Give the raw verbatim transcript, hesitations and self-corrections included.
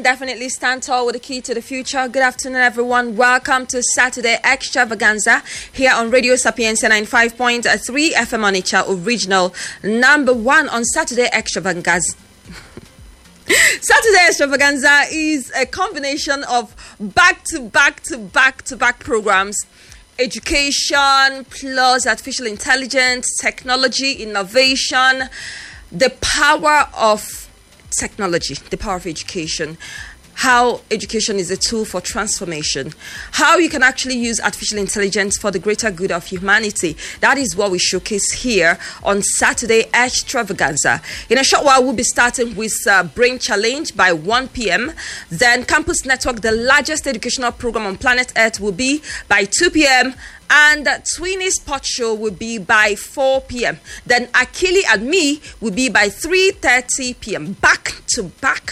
definitely stand tall with the key to the future. Good afternoon, everyone. Welcome to Saturday Extravaganza here on Radio Sapienza ninety-five point three F M Onitsha, original number one on Saturday Extravaganza. Saturday Extravaganza is a combination of back-to-back-to-back-to-back programs. Education plus artificial intelligence, technology, innovation, the power of technology, the power of education, how education is a tool for transformation, how you can actually use artificial intelligence for the greater good of humanity. That is what we showcase here on Saturday Extravaganza. In a short while, we'll be starting with uh, Brain Challenge by one p.m. Then Campus Network, the largest educational program on planet Earth, will be by two p.m. And Twinny Sport Show will be by four p.m. Then Akili and Me will be by three thirty p.m. Back to back